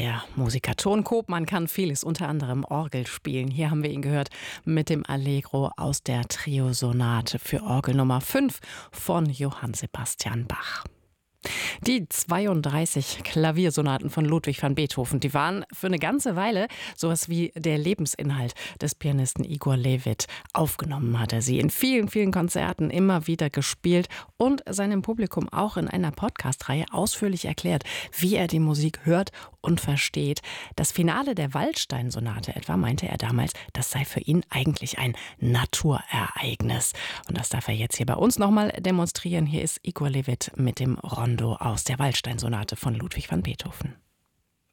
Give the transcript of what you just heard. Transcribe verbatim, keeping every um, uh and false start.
der Musiker Ton Koopman kann vieles, unter anderem Orgel spielen. Hier haben wir ihn gehört mit dem Allegro aus der Trio-Sonate für Orgel Nummer fünf von Johann Sebastian Bach. Die zweiunddreißig Klaviersonaten von Ludwig van Beethoven, die waren für eine ganze Weile sowas wie der Lebensinhalt des Pianisten Igor Levit. Aufgenommen hat er sie in vielen, vielen Konzerten immer wieder gespielt und seinem Publikum auch in einer Podcast-Reihe ausführlich erklärt, wie er die Musik hört und versteht. Das Finale der Waldstein-Sonate etwa meinte er damals, das sei für ihn eigentlich ein Naturereignis. Und das darf er jetzt hier bei uns nochmal demonstrieren. Hier ist Igor Levit mit dem Rondo aus der Waldstein-Sonate von Ludwig van Beethoven.